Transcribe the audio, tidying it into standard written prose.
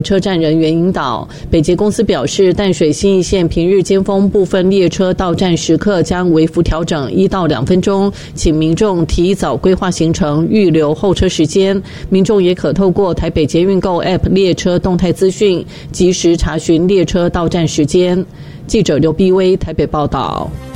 车站人员引导。北捷公司表示，淡水信义线平日尖峰部分列车到站时刻将微幅调整1到2分钟，请民众提早规划行程，预留候车时间。民众也可透过台北捷运购 App 列车动态资讯，及时查询列车到站时间。记者刘碧薇台北报道。